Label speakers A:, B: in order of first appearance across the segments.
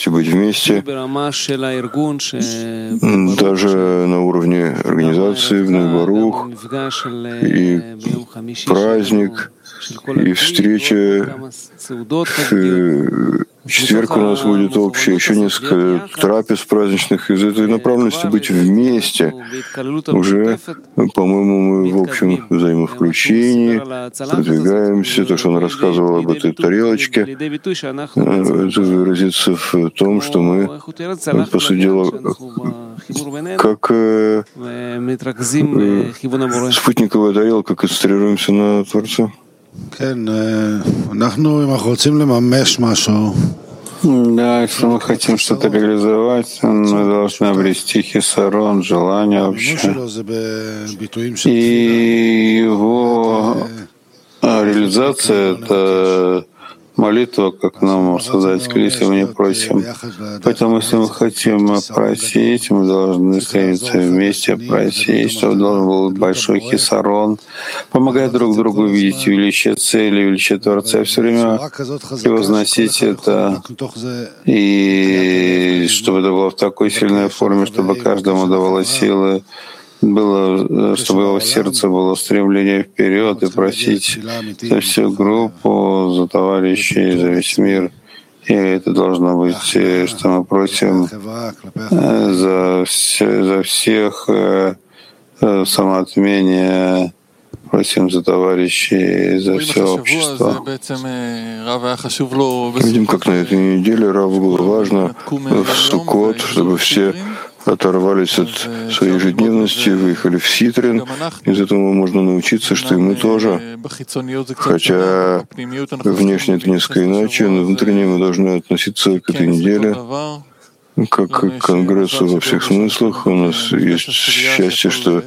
A: направленности быть вместе, даже на уровне организации, в Барух, и праздник, и встреча. В четверг у нас будет общее, еще несколько трапез праздничных. Из этой направленности быть вместе. Уже, по-моему, мы в общем взаимовключении продвигаемся. То, что он рассказывал об этой тарелочке, это выразится в том, что мы, по сути дела, как спутниковая тарелка, концентрируемся на Творце.
B: Да, если мы хотим что-то реализовать, мы должны обрести хисарон, желание вообще. И его реализация — это молитва, как нам Создатель, если мы не просим. Поэтому, если мы хотим просить, мы должны стояться вместе, просить, чтобы должен был большой хисарон, помогать друг другу видеть величие цели, величие Творца, все время превозносить это, и чтобы это было в такой сильной форме, чтобы каждому давало силы, было, чтобы его сердце было стремление вперед и просить за всю группу, за товарищей, за весь мир. И это должно быть, что мы просим за всех самоотмения, просим за товарищей, за все общество.
A: Видим, как на этой неделе Раву было важно в Суккот, чтобы все оторвались от своей ежедневности, выехали в Ситрин. Из этого можно научиться, что и мы тоже, хотя внешне это несколько иначе, но внутренне мы должны относиться к этой неделе как к конгрессу во всех смыслах. У нас есть счастье, что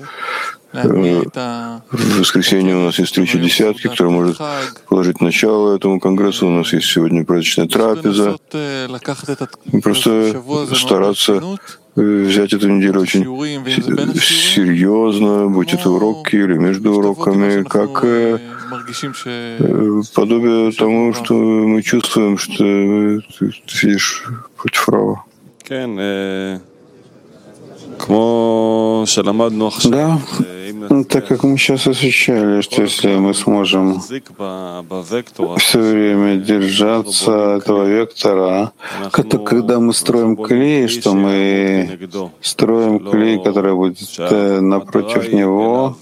A: в воскресенье у нас есть встреча десятки, которая может положить начало этому конгрессу. У нас есть сегодня праздничная трапеза. Просто стараться взять эту неделю очень серьезно, будь это уроки или между уроками, как подобие тому, что мы чувствуем, что ты сидишь против Рава.
B: Да, так как мы сейчас изучали, что если мы сможем все время держаться этого вектора, когда мы строим клей, что мы строим клей, который будет напротив него,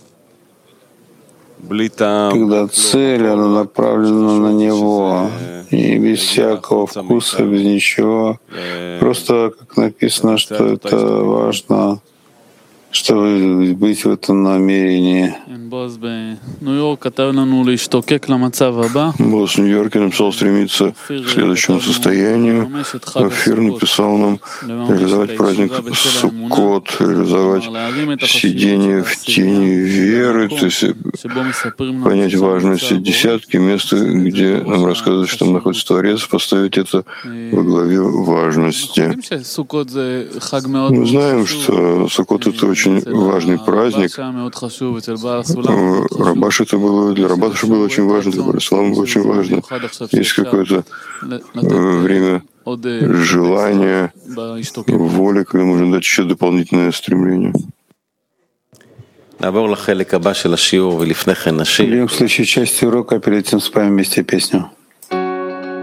B: когда цель, она направлена на него, и без всякого вкуса, без ничего. Просто, как написано, что это важно, чтобы быть в этом намерении.
A: Босс в Нью-Йорке написал стремиться к следующему состоянию. Афир написал нам реализовать праздник Суккот, реализовать сидение в тени веры, то есть понять важность десятки, места, где нам рассказывают, что там находится Творец, поставить это во главе важности. Мы знаем, что Суккот — это очень важный праздник. Рабаш это было, для Рабаша было очень важно, для Барислама было очень важно. Есть какое-то время желания, воли, когда можно дать еще дополнительное стремление.
B: Перейдем к следующей части урока, а перед этим споем вместе песню.